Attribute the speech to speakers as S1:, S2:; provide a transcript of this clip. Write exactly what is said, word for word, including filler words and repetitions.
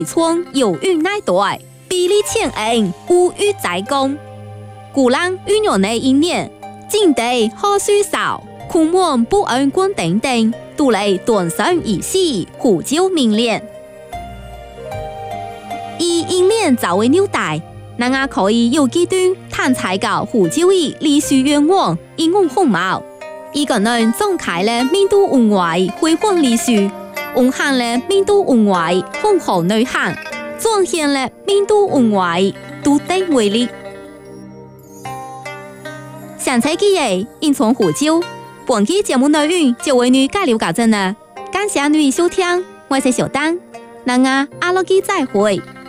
S1: 村有运耐代，比例千人，无欲在公。古人运用的一年，景地好水少，苦闷不安官等等，都来断生一死，虎椒明恋。以英恋作为纽带，那也可以有几段谈采购虎椒的历史渊源，英雄风貌。一个人展开了民族文化辉煌历史，蕴含了民族文化丰富内涵，彰显了民族文化独特魅力。上次记忆隐藏虎椒，本期节目内容就为你介绍到这呢，感谢你的收听，我是小丹，那我下落期再会。